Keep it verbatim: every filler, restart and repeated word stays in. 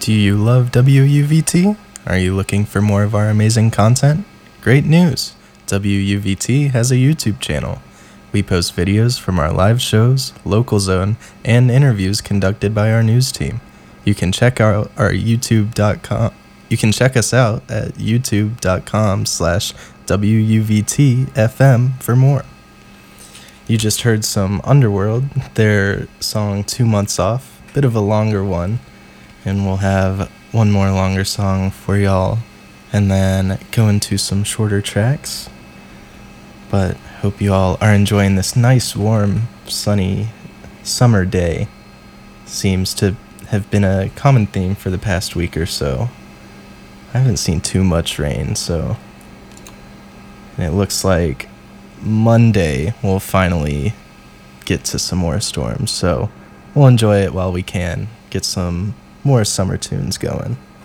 Do you love W U V T? Are you looking for more of our amazing content? Great news! W U V T has a YouTube channel. We post videos from our live shows, local zone, and interviews conducted by our news team. You can check out our youtube dot com. You can check us out at youtube dot com slash W U V T F M for more. You just heard some Underworld, their song Two Months Off, bit of a longer one, and we'll have one more longer song for y'all, and then go into some shorter tracks. But hope you all are enjoying this nice, warm, sunny summer day. Seems to have been a common theme for the past week or so. I haven't seen too much rain, so... And it looks like Monday we'll finally get to some more storms, so we'll enjoy it while we can, get some more summer tunes going.